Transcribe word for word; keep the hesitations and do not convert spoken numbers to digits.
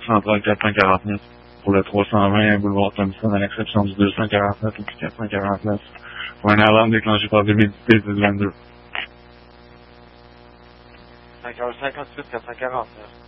centrale quatre cent quarante-neuf. Pour le trois cent vingt boulevard Thompson, à l'exception du deux cent quarante-neuf et puis quatre cent quarante-neuf. Pour une alarme déclenchée par l'humidité du vingt-deux. cinq heures cinquante-huit, quatre cent quarante-neuf.